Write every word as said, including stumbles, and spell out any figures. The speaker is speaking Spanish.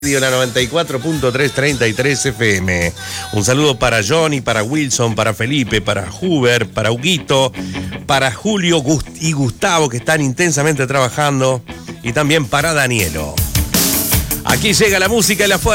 La noventa y cuatro punto tres, treinta y tres F M. Un saludo para Johnny, para Wilson, para Felipe, para Huber, para Huguito, para Julio Gust y Gustavo, que están intensamente trabajando, y también para Danielo. Aquí llega la música y la fuerza.